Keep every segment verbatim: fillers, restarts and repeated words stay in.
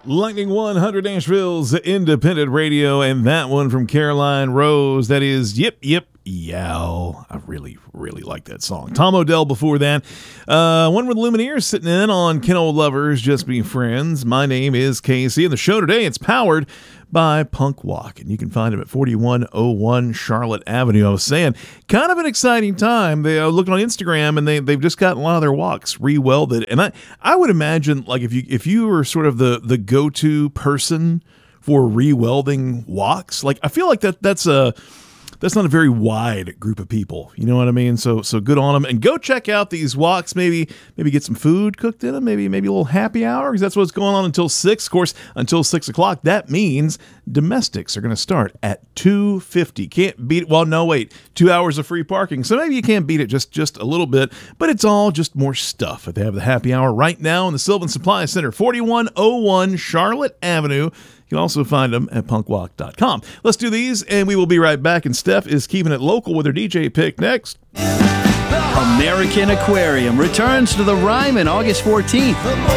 Lightning one hundred Nashville's independent radio, and that one from Caroline Rose. That is Yip Yip Yow. I really, really like that song. Tom Odell before that. Uh, one with Lumineers sitting in on Can Old Lovers Just Be Friends. My name is Casey, and the show today, it's powered by Punk Walk, and you can find them at forty-one oh one Charlotte Avenue. I was saying, kind of an exciting time. They uh, looked on Instagram, and they they've just got a lot of their walks re-welded. And I I would imagine, like, if you if you were sort of the the go-to person for re-welding walks, like, I feel like that that's a that's not a very wide group of people. You know what I mean? So so good on them. And go check out these walks. Maybe maybe get some food cooked in them. Maybe maybe a little happy hour, because that's what's going on until six. Of course, until six o'clock. That means domestics are going to start at two fifty. Can't beat it. Well, no, wait. Two hours of free parking. So maybe you can't beat it just, just a little bit. But it's all just more stuff. They have the happy hour right now in the Sylvan Supply Center, forty-one oh one Charlotte Avenue. You can also find them at punk walk dot com. Let's do these, and we will be right back. And Steph is keeping it local with her D J pick next. American Aquarium returns to the Ryman August fourteenth.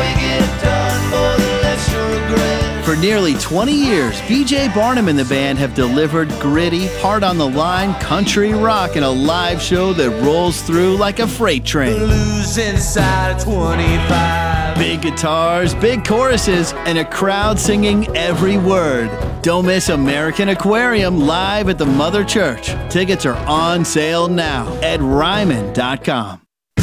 For nearly twenty years, B J Barnum and the band have delivered gritty, heart-on-the-line country rock in a live show that rolls through like a freight train. Lose inside twenty-five. Big guitars, big choruses, and a crowd singing every word. Don't miss American Aquarium live at the Mother Church. Tickets are on sale now at ryman dot com.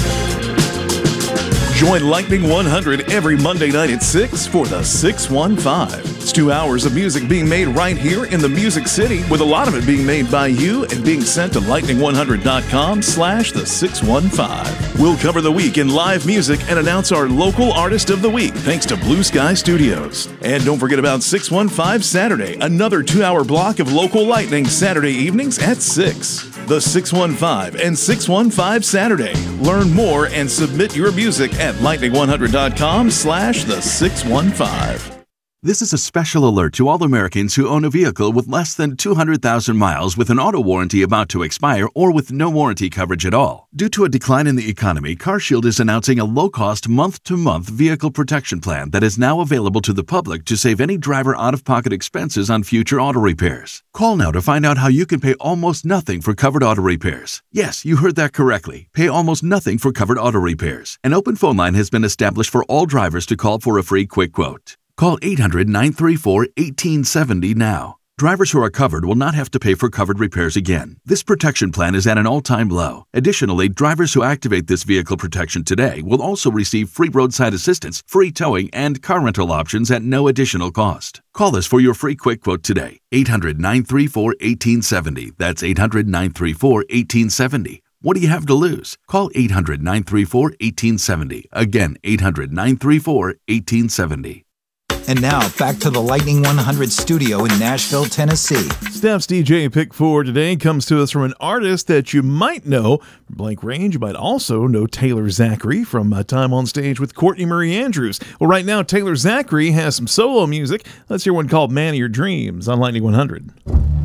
Join Lightning one hundred every Monday night at six for the six one five. It's two hours of music being made right here in the Music City, with a lot of it being made by you and being sent to lightning one hundred dot com slash the six one five. We'll cover the week in live music and announce our local artist of the week, thanks to Blue Sky Studios. And don't forget about six one five Saturday, another two-hour block of local lightning Saturday evenings at six. The six one five and six one five Saturday. Learn more and submit your music at lightning one hundred dot com slash the six one five. This is a special alert to all Americans who own a vehicle with less than two hundred thousand miles with an auto warranty about to expire or with no warranty coverage at all. Due to a decline in the economy, CarShield is announcing a low-cost month-to-month vehicle protection plan that is now available to the public to save any driver out-of-pocket expenses on future auto repairs. Call now to find out how you can pay almost nothing for covered auto repairs. Yes, you heard that correctly. Pay almost nothing for covered auto repairs. An open phone line has been established for all drivers to call for a free quick quote. Call eight hundred, nine three four, one eight seven zero now. Drivers who are covered will not have to pay for covered repairs again. This protection plan is at an all-time low. Additionally, drivers who activate this vehicle protection today will also receive free roadside assistance, free towing, and car rental options at no additional cost. Call us for your free quick quote today. eight hundred, nine three four, one eight seven zero. That's eight hundred, nine three four, one eight seven zero. What do you have to lose? Call eight hundred, nine three four, one eight seven zero. Again, eight hundred, nine three four, one eight seven zero. And now, back to the Lightning one hundred studio in Nashville, Tennessee. Steph's D J pick for today comes to us from an artist that you might know from Blank Range. You might also know Taylor Zachary from uh, time on stage with Courtney Marie Andrews. Well, right now, Taylor Zachary has some solo music. Let's hear one called Man of Your Dreams on Lightning one hundred.